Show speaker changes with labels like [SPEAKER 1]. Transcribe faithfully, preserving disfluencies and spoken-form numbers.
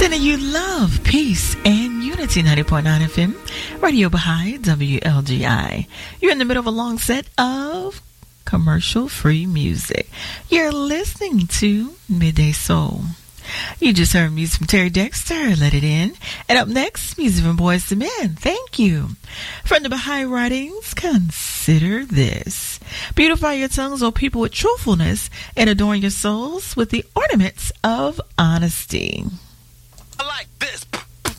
[SPEAKER 1] Sending you love, peace, and unity. ninety point nine F M, Radio Baha'i, W L G I. You're in the middle of a long set of commercial-free music. You're listening to Midday Soul. You just heard music from Terry Dexter, Let It In. And up next, music from Boyz two Men, Thank You. From the Baha'i writings, consider this. Beautify your tongues, O people, with truthfulness, and adorn your souls with the ornaments of honesty.
[SPEAKER 2] I like